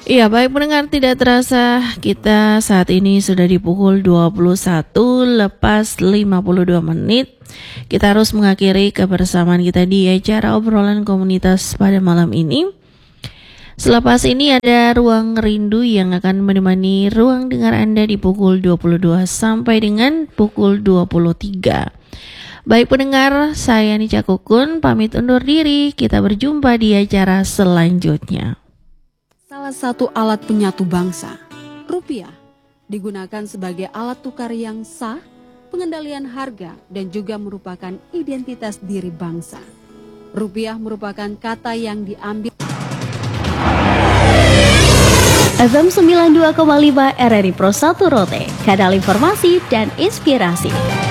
Iya, baik pendengar, tidak terasa kita saat ini sudah di pukul 21 lepas 52 menit. Kita harus mengakhiri kebersamaan kita di acara obrolan komunitas pada malam ini. Selepas ini ada Ruang Rindu yang akan menemani ruang dengar Anda di pukul 22 sampai dengan pukul 23. Baik pendengar, saya Nica Kukun pamit undur diri. Kita berjumpa di acara selanjutnya. Salah satu alat penyatu bangsa, rupiah, digunakan sebagai alat tukar yang sah, pengendalian harga, dan juga merupakan identitas diri bangsa. Rupiah merupakan kata yang diambil FM 92,5 RRI Pro 1 Rote, kanal informasi dan inspirasi.